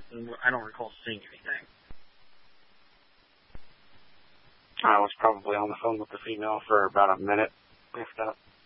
I don't recall seeing anything. I was probably on the phone with the female for about a minute, if that.